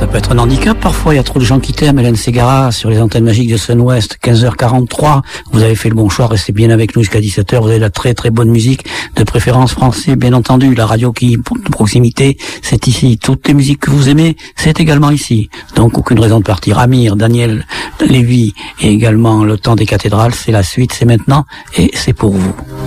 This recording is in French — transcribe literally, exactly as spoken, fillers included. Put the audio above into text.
ça peut être un handicap parfois. Il y a trop de gens qui t'aiment. Hélène Ségara sur les antennes magiques de Sun West, quinze heures quarante-trois. Vous avez fait le bon choix. Restez bien avec nous jusqu'à dix-sept heures. Vous avez de la très très bonne musique, de préférence français, bien entendu. La radio qui de proximité, c'est ici. Toutes les musiques que vous aimez, c'est également ici. Donc aucune raison de partir. Amir, Daniel Lévy et également Le Temps des cathédrales, c'est la suite, c'est maintenant et c'est pour vous.